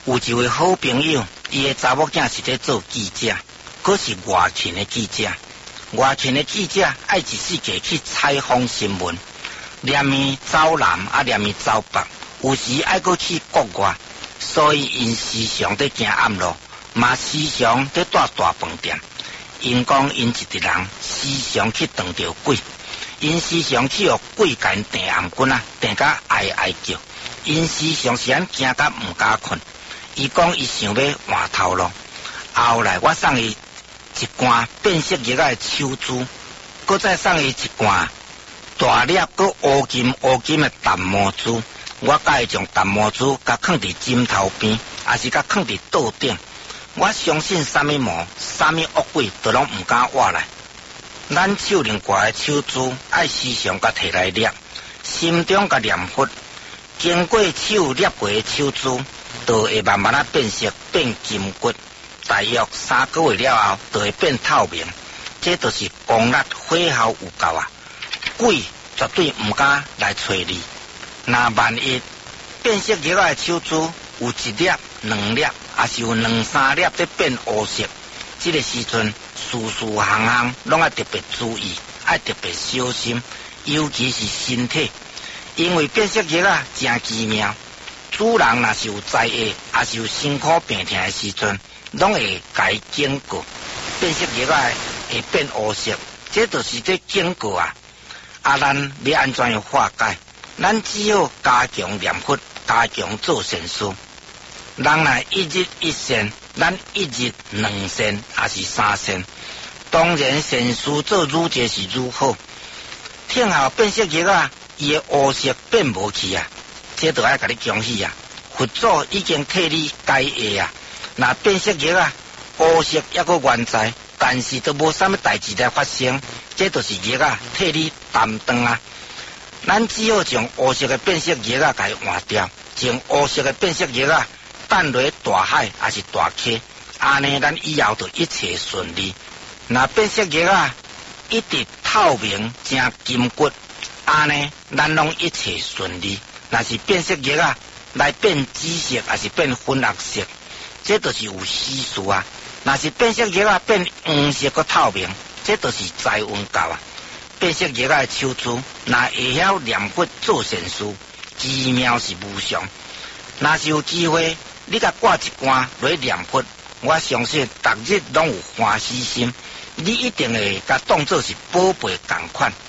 有一位好朋友，伊的查某囝是咧做记者，可是外勤的记者。外勤的记者爱一世界去采访新闻，连面走南连面走北，有时爱搁去国外，所以因时常在行暗路，嘛时常在住大饭店。因讲因一个人时常去撞着鬼，因时常去互鬼甲因掟颔棍掟甲哀哀叫，因时常是安惊甲毋敢困。伊讲伊想要换头路，后来我送伊一罐变色药的手珠，搁再送伊一罐大粒搁乌金的淡墨珠。我甲伊将淡墨珠甲放伫枕头边，也是甲放伫桌顶。我相信啥物魔、啥物恶鬼都拢毋敢活来。咱手灵挂的手珠爱时常甲摕来捏，心中甲念佛，经过手捏过的手珠，就会慢慢变色变金骨。大约3个月了后，就会变透明。这就是功力火候有够啊！鬼绝对毋敢来找你。若万一变色药的手珠有1粒、2粒，也是有2、3粒在变乌色，这个时阵事项拢要特别注意，要特别小心，尤其是身体，因为变色药真奇妙。主人若是有灾厄，也是有辛苦病痛的时阵，拢会甲伊警告，变色药会变乌色，这就是在警告啊！咱要安怎样化解？咱只好加强念佛，加强做善事。人若一日一善，咱一日2善，也是3善。当然善事做愈多是愈好。听候变色药伊的乌色变无去啊！这就爱甲你恭喜啊！佛祖已经替你解厄啊！那变色药乌色还阁原在，但是都无啥物代志来发生，这就是药替你担当啊！咱只好将乌色的变色药甲伊换掉，将乌色的变色药等落大海还是大溪，安尼咱以后就一切顺利。那变色药一直透明正金骨，安尼咱拢一切顺利。若是变色药来变紫色还是变粉红色，这就是有喜事啊！若是变色药变黄色个透明，这就是财运够啊！变色药的手珠，若会晓念佛做善事，奇妙是无上。若是有机会，你甲挂一罐来念佛，我相信逐日拢有欢喜心，你一定会甲当作是宝贝同款。